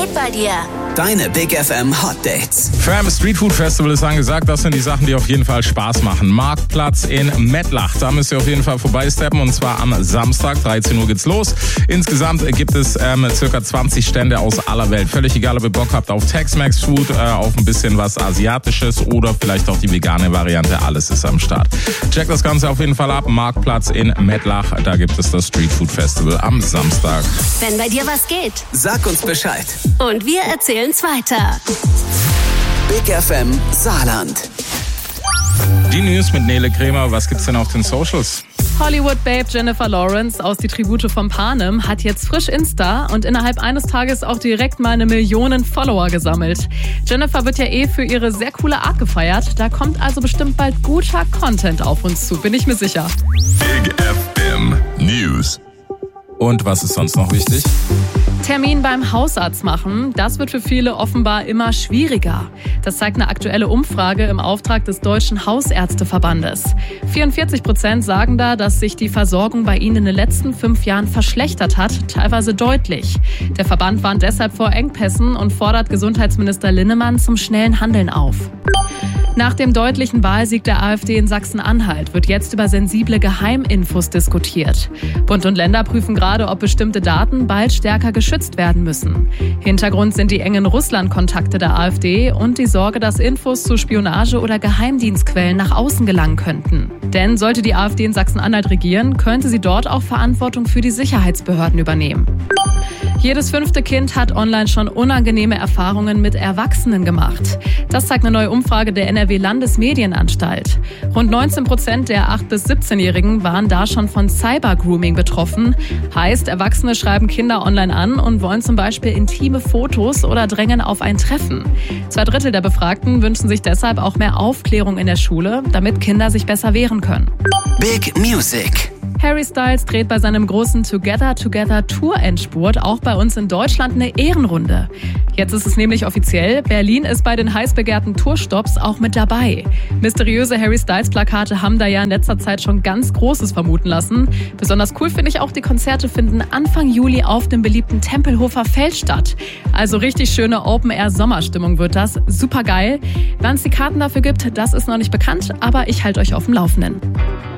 geht bei dir? Deine Big FM Hot Dates. Fam Street Food Festival ist angesagt. Das sind die Sachen, die auf jeden Fall Spaß machen. Marktplatz in Mettlach. Da müsst ihr auf jeden Fall vorbeisteppen. Und zwar am Samstag, 13 Uhr geht's los. Insgesamt gibt es circa 20 Stände aus aller Welt. Völlig egal, ob ihr Bock habt auf Tex-Mex Food, auf ein bisschen was Asiatisches oder vielleicht auch die vegane Variante. Alles ist am Start. Checkt das Ganze auf jeden Fall ab. Marktplatz in Mettlach. Da gibt es das Street Food Festival am Samstag. Wenn bei dir was geht. Sag uns Bescheid. Und wir erzählen's weiter. Big FM Saarland. Die News mit Nele Kremer. Was gibt's denn auf den Socials? Hollywood-Babe Jennifer Lawrence aus Die Tribute von Panem hat jetzt frisch Insta und innerhalb eines Tages auch direkt mal 1 Million Follower gesammelt. Jennifer wird ja für ihre sehr coole Art gefeiert. Da kommt also bestimmt bald guter Content auf uns zu, bin ich mir sicher. Big FM News. Und was ist sonst noch wichtig? Termin beim Hausarzt machen, das wird für viele offenbar immer schwieriger. Das zeigt eine aktuelle Umfrage im Auftrag des Deutschen Hausärzteverbandes. 44% sagen da, dass sich die Versorgung bei ihnen in den letzten 5 Jahren verschlechtert hat, teilweise deutlich. Der Verband warnt deshalb vor Engpässen und fordert Gesundheitsminister Linnemann zum schnellen Handeln auf. Nach dem deutlichen Wahlsieg der AfD in Sachsen-Anhalt wird jetzt über sensible Geheiminfos diskutiert. Bund und Länder prüfen gerade, ob bestimmte Daten bald stärker geschützt werden müssen. Hintergrund sind die engen Russland-Kontakte der AfD und die Sorge, dass Infos zu Spionage- oder Geheimdienstquellen nach außen gelangen könnten. Denn sollte die AfD in Sachsen-Anhalt regieren, könnte sie dort auch Verantwortung für die Sicherheitsbehörden übernehmen. Jedes 5. Kind hat online schon unangenehme Erfahrungen mit Erwachsenen gemacht. Das zeigt eine neue Umfrage der NRW-Landesmedienanstalt. Rund 19% der 8- bis 17-Jährigen waren da schon von Cybergrooming betroffen. Heißt, Erwachsene schreiben Kinder online an und wollen zum Beispiel intime Fotos oder drängen auf ein Treffen. 2/3 der Befragten wünschen sich deshalb auch mehr Aufklärung in der Schule, damit Kinder sich besser wehren können. Big Music. Harry Styles dreht bei seinem großen Together Together Tour-Endspurt auch bei uns in Deutschland eine Ehrenrunde. Jetzt ist es nämlich offiziell, Berlin ist bei den heiß begehrten Tourstops auch mit dabei. Mysteriöse Harry Styles-Plakate haben da ja in letzter Zeit schon ganz Großes vermuten lassen. Besonders cool finde ich auch, die Konzerte finden Anfang Juli auf dem beliebten Tempelhofer Feld statt. Also richtig schöne Open-Air-Sommerstimmung wird das. Super geil. Wann es die Karten dafür gibt, das ist noch nicht bekannt, aber ich halte euch auf dem Laufenden.